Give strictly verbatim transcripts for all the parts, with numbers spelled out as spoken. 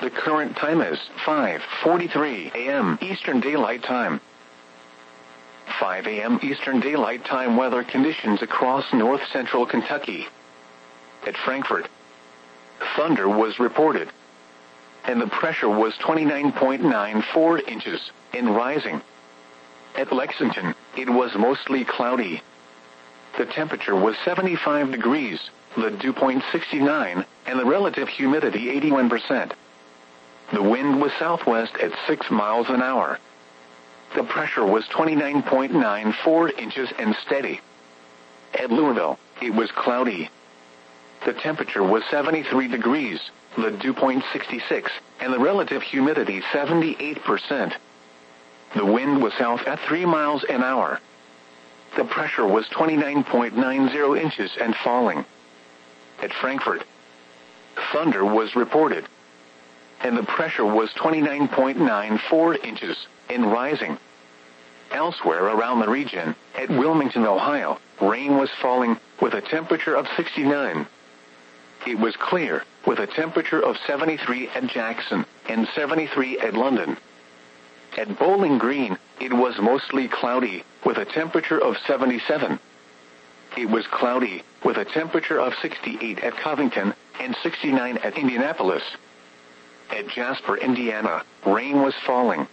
The current time is five forty-three a m Eastern Daylight Time. five a m Eastern Daylight Time weather conditions across north-central Kentucky. At Frankfort, thunder was reported, and the pressure was twenty-nine point nine four inches, and rising. At Lexington, it was mostly cloudy. The temperature was seventy-five degrees, the dew point sixty-nine, and the relative humidity eighty-one percent. The wind was southwest at six miles an hour. The pressure was twenty-nine point nine four inches and steady. At Louisville, it was cloudy. The temperature was seventy-three degrees, the dew point sixty-six, and the relative humidity seventy-eight percent. The wind was south at three miles an hour. The pressure was twenty-nine point nine zero inches and falling. At Frankfort, thunder was reported, and the pressure was twenty-nine point nine four inches, and rising. Elsewhere around the region, at Wilmington, Ohio, rain was falling, with a temperature of sixty-nine. It was clear, with a temperature of seventy-three at Jackson, and seventy-three at London. At Bowling Green, it was mostly cloudy, with a temperature of seventy-seven. It was cloudy, with a temperature of sixty-eight at Covington, and sixty-nine at Indianapolis. At Jasper, Indiana, rain was falling.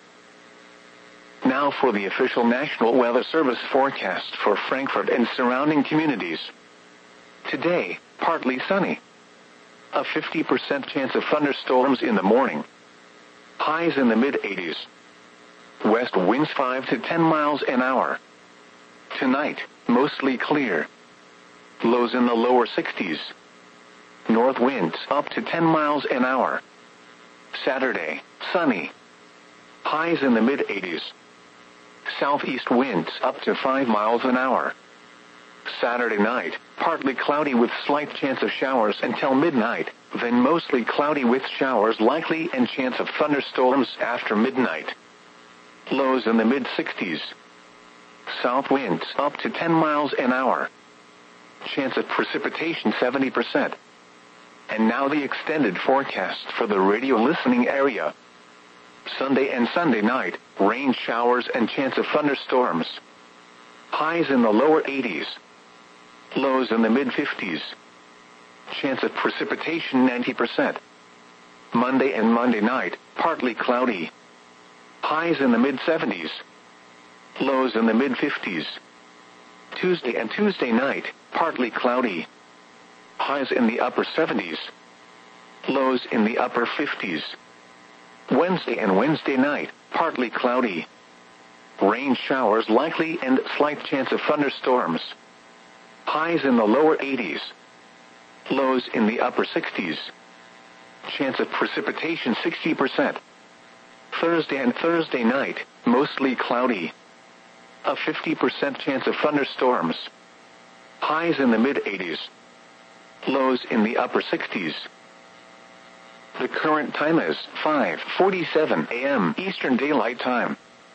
Now for the official National Weather Service forecast for Frankfort and surrounding communities. Today, partly sunny. A fifty percent chance of thunderstorms in the morning. Highs in the mid-eighties. West winds five to ten miles an hour. Tonight, mostly clear. Lows in the lower sixties. North winds up to ten miles an hour. Saturday, sunny. Highs in the mid-eighties. Southeast winds up to five miles an hour. Saturday night, partly cloudy with slight chance of showers until midnight, then mostly cloudy with showers likely and chance of thunderstorms after midnight. Lows in the mid-sixties. South winds up to ten miles an hour. Chance of precipitation seventy percent. And now the extended forecast for the radio listening area. Sunday and Sunday night, rain showers and chance of thunderstorms. Highs in the lower eighties. Lows in the mid-fifties. Chance of precipitation ninety percent. Monday and Monday night, partly cloudy. Highs in the mid-seventies. Lows in the mid-fifties. Tuesday and Tuesday night, partly cloudy. Highs in the upper seventies. Lows in the upper fifties. Wednesday and Wednesday night, partly cloudy. Rain showers likely and slight chance of thunderstorms. Highs in the lower eighties. Lows in the upper sixties. Chance of precipitation sixty percent. Thursday and Thursday night, mostly cloudy. A fifty percent chance of thunderstorms. Highs in the mid-eighties. Lows in the upper sixties. The current time is five forty-seven a m Eastern Daylight Time.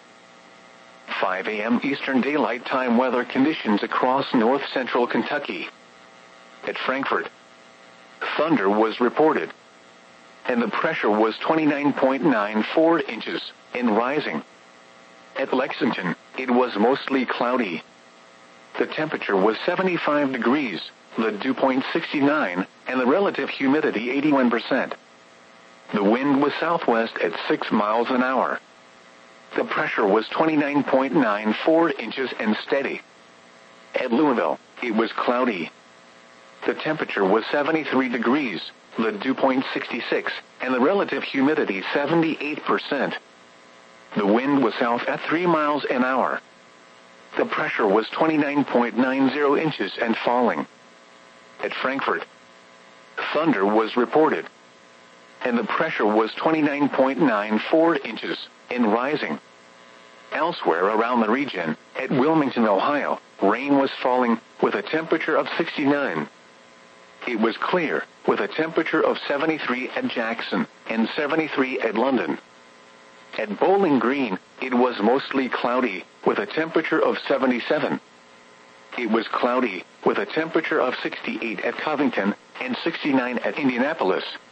five a m Eastern Daylight Time weather conditions across north-central Kentucky. At Frankfort, thunder was reported, and the pressure was twenty-nine point nine four inches, and rising. At Lexington, it was mostly cloudy. The temperature was seventy-five degrees, the dew point sixty-nine, and the relative humidity eighty-one percent. The wind was southwest at six miles an hour. The pressure was twenty-nine point nine four inches and steady. At Louisville, it was cloudy. The temperature was seventy-three degrees, the dew point sixty-six, and the relative humidity seventy-eight percent. The wind was south at three miles an hour. The pressure was twenty-nine point nine zero inches and falling. At Frankfort, thunder was reported, and the pressure was twenty-nine point nine four inches, and rising. Elsewhere around the region, at Wilmington, Ohio, rain was falling, with a temperature of sixty-nine. It was clear, with a temperature of seventy-three at Jackson, and seventy-three at London. At Bowling Green, it was mostly cloudy, with a temperature of seventy-seven. It was cloudy, with a temperature of sixty-eight at Covington, and sixty-nine at Indianapolis.